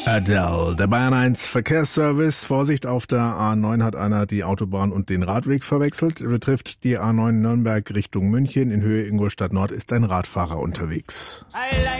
Adele, der Bayern 1 Verkehrsservice. Vorsicht, auf der A9 hat einer die Autobahn und den Radweg verwechselt. Betrifft die A9 Nürnberg Richtung München. In Höhe Ingolstadt Nord ist ein Radfahrer unterwegs.